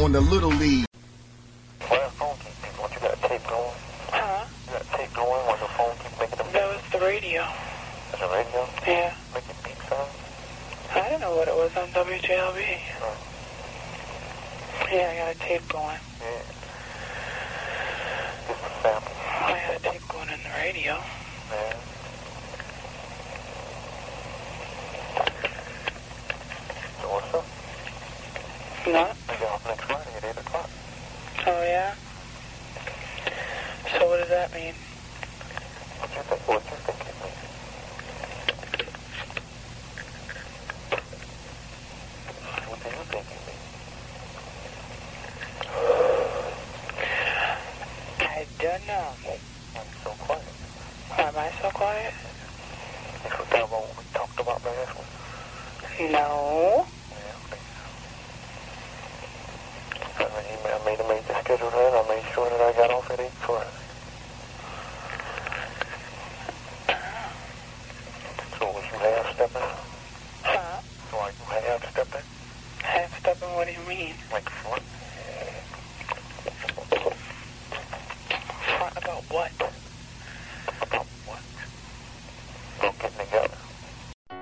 on the Little League. Why the phone keep beeping? What, you got a tape going? Huh? You got a tape going when the phone keeps making them beep? That was the radio. That's a radio? Yeah. Making beep sounds? I don't know what it was on WJLB. Oh. Yeah, I got a tape going. Yeah. Just a sample. I had a tape going in the radio. Yeah. So what's up? What? I get off next Friday at 8 o'clock. Oh, yeah? So what does that mean? What you think it means? What do you think it means? I don't know. Why are you so quiet? Why am I so quiet? You forgot about what we talked about last week? No. Yeah, okay. I made the schedule then. I made sure that I got off at 8 Friday. So was you half-stepping? Huh? So are you half-stepping? Half-stepping, what do you mean? Like front? Front about what? About what? About getting together.